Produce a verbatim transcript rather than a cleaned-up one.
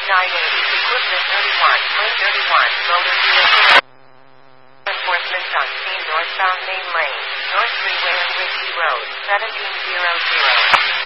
nine eighty. Equipment thirty-one. Lane thirty-one. Motor vehicle. Enforcement on scene northbound main lane. North Freeway and Whiskey Road. seventeen hundred.